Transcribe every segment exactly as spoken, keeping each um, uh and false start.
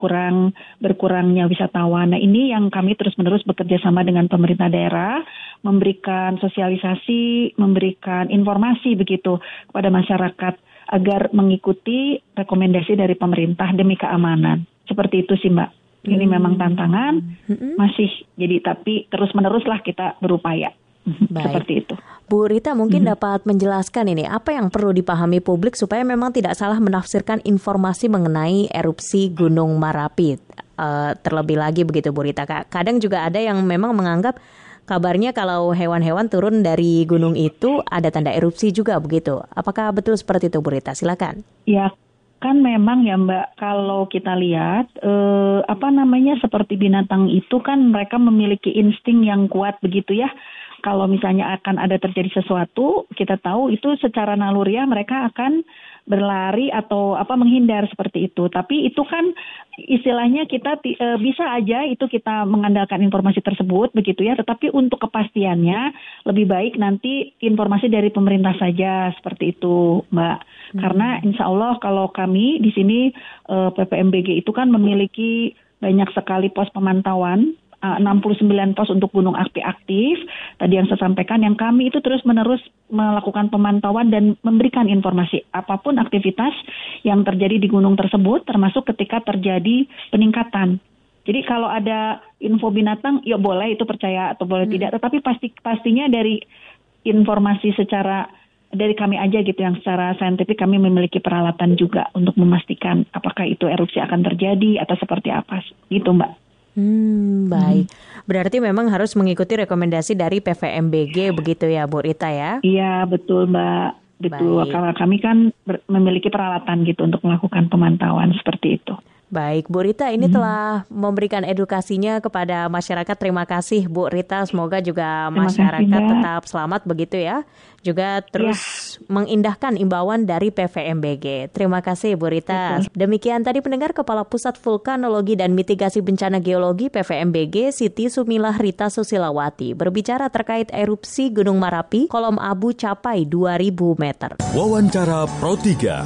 kurang berkurangnya wisatawan. Nah, ini yang kami terus-menerus bekerja sama dengan pemerintah daerah, memberikan sosialisasi, memberikan informasi begitu kepada masyarakat agar mengikuti rekomendasi dari pemerintah demi keamanan. Seperti itu sih, Mbak. Ini hmm. memang tantangan, hmm. masih jadi tapi terus-menerus lah kita berupaya. Baik. Seperti itu. Bu Rita mungkin hmm. dapat menjelaskan ini apa yang perlu dipahami publik supaya memang tidak salah menafsirkan informasi mengenai erupsi Gunung Merapi. Uh, terlebih lagi begitu Bu Rita. Kadang juga ada yang memang menganggap kabarnya kalau hewan-hewan turun dari gunung itu ada tanda erupsi juga begitu. Apakah betul seperti itu Bu Rita? Silakan. Ya, kan memang ya Mbak, kalau kita lihat eh, apa namanya seperti binatang itu kan mereka memiliki insting yang kuat begitu ya. Kalau misalnya akan ada terjadi sesuatu, kita tahu itu secara naluriah mereka akan berlari atau apa menghindar seperti itu. Tapi itu kan istilahnya kita e, bisa aja itu kita mengandalkan informasi tersebut begitu ya. Tetapi untuk kepastiannya lebih baik nanti informasi dari pemerintah saja seperti itu, Mbak. Hmm. Karena insya Allah kalau kami di sini e, P P M B G itu kan memiliki banyak sekali pos pemantauan. enam puluh sembilan pos untuk gunung api aktif. Tadi yang saya sampaikan, yang kami itu terus-menerus melakukan pemantauan dan memberikan informasi apapun aktivitas yang terjadi di gunung tersebut, termasuk ketika terjadi peningkatan. Jadi kalau ada info binatang, ya boleh itu percaya atau boleh hmm. tidak. Tetapi pasti pastinya dari informasi secara dari kami aja gitu yang secara saintifik kami memiliki peralatan juga untuk memastikan apakah itu erupsi akan terjadi atau seperti apa. Gitu Mbak. Hmm, baik. Berarti memang harus mengikuti rekomendasi dari P V M B G begitu ya, Bu Rita ya? Iya, betul Mbak. Betul. Baik. Karena kami kan ber- memiliki peralatan gitu untuk melakukan pemantauan seperti itu. Baik, Bu Rita ini hmm. telah memberikan edukasinya kepada masyarakat. Terima kasih Bu Rita, semoga juga Terima masyarakat kasih, tetap selamat begitu ya. Juga terus ya. mengindahkan imbauan dari P V M B G. Terima kasih Bu Rita. Betul. Demikian tadi pendengar Kepala Pusat Vulkanologi dan Mitigasi Bencana Geologi P V M B G Siti Sumilah Rita Susilawati berbicara terkait erupsi Gunung Merapi, kolom abu capai dua ribu meter. Wawancara Pro tiga.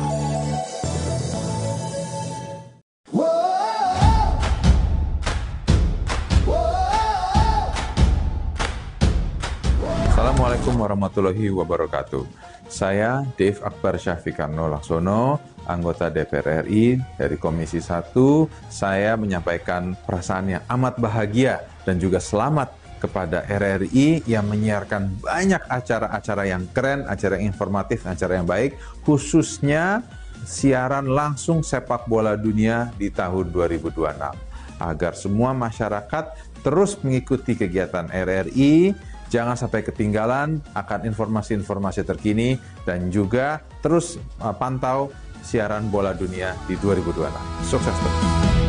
Assalamualaikum warahmatullahi wabarakatuh. Saya Dave Akbar Syafiqarno Laksono, anggota D P R R I dari Komisi satu. Saya menyampaikan perasaan yang amat bahagia dan juga selamat kepada R R I yang menyiarkan banyak acara-acara yang keren, acara yang informatif, acara yang baik, khususnya siaran langsung sepak bola dunia di tahun dua ribu dua puluh enam. Agar semua masyarakat terus mengikuti kegiatan R R I, jangan sampai ketinggalan akan informasi-informasi terkini dan juga terus pantau siaran bola dunia di dua ribu dua puluh enam. Sukses terus.